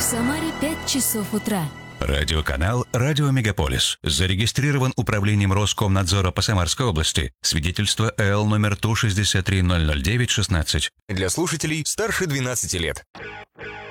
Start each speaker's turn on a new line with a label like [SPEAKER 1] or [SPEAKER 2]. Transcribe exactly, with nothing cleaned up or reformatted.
[SPEAKER 1] Самаре пять часов утра.
[SPEAKER 2] Радиоканал «Радио Мегаполис» зарегистрирован Управлением Роскомнадзора по Самарской области. Свидетельство эл номер Ту шестьдесят три ноль ноль девять шестнадцать.
[SPEAKER 3] Для слушателей старше двенадцати лет.